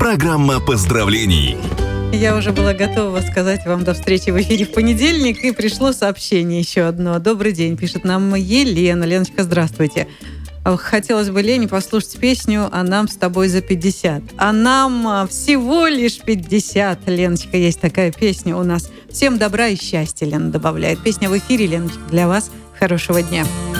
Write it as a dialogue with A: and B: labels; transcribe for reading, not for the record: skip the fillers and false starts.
A: Программа поздравлений.
B: Я уже была готова сказать вам до встречи в эфире в понедельник, и пришло сообщение еще одно. Добрый день, пишет нам Елена. Леночка, здравствуйте. Хотелось бы Лене послушать песню «А нам с тобой за 50». А нам всего лишь 50. Леночка, есть такая песня у нас. Всем добра и счастья, Лена добавляет. Песня в эфире, Леночка, для вас. Хорошего дня.